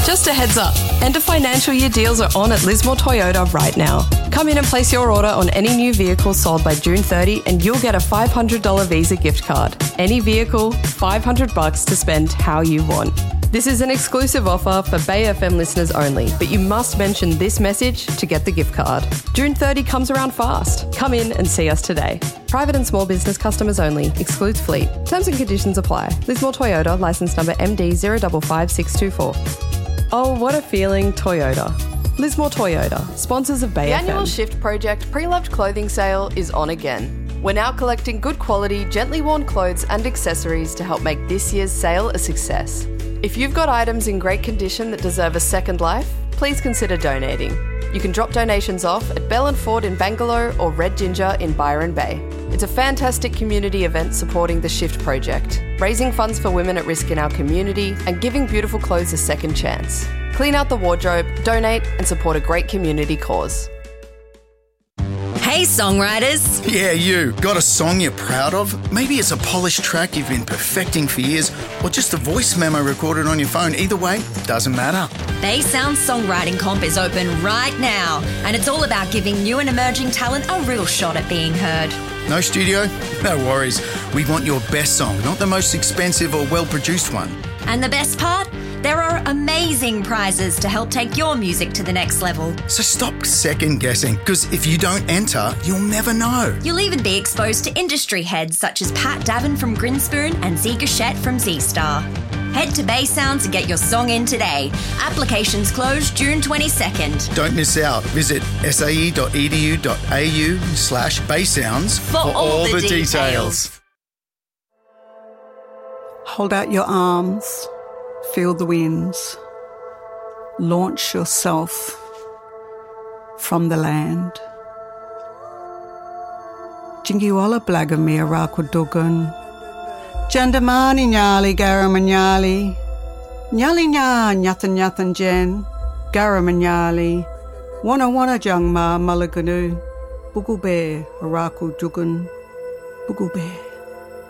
Just a heads up, end of financial year deals are on at Lismore Toyota right now. Come in and place your order on any new vehicle sold by June 30 and you'll get a $500 Visa gift card. Any vehicle, $500 to spend how you want. This is an exclusive offer for Bay FM listeners only, but you must mention this message to get the gift card. June 30 comes around fast. Come in and see us today. Private and small business customers only. Excludes fleet. Terms and conditions apply. Lismore Toyota, licence number MD 055624. Oh, what a feeling, Toyota. Lismore Toyota, sponsors of Bay FM. The annual Shift Project pre-loved clothing sale is on again. We're now collecting good quality, gently worn clothes and accessories to help make this year's sale a success. If you've got items in great condition that deserve a second life, please consider donating. You can drop donations off at Bell and Ford in Bangalore or Red Ginger in Byron Bay. It's a fantastic community event supporting the Shift Project, raising funds for women at risk in our community and giving beautiful clothes a second chance. Clean out the wardrobe, donate and support a great community cause. Hey songwriters! Yeah, you. Got a song you're proud of? Maybe it's a polished track you've been perfecting for years, or just a voice memo recorded on your phone. Either way, doesn't matter. Bay Sound Songwriting Comp is open right now, and it's all about giving new and emerging talent a real shot at being heard. No studio? No worries. We want your best song, not the most expensive or well-produced one. And the best part? There are amazing prizes to help take your music to the next level. So stop second-guessing, because if you don't enter, you'll never know. You'll even be exposed to industry heads such as Pat Davin from Grinspoon and Z Gachette from Z-Star. Head to Bay Sound to get your song in today. Applications close June 22nd. Don't miss out. Visit sae.edu.au/baysounds for all the details. Hold out your arms. Feel the winds. Launch yourself from the land. Jingiwala Blagamir Rakudugan. Jandamani Nyali Garamanyali. Nyali Nya Nyathan Nyathan Jen. Garamanyali. Wana Jangma Malaganu. Bugube Araku Dugan. Bugube.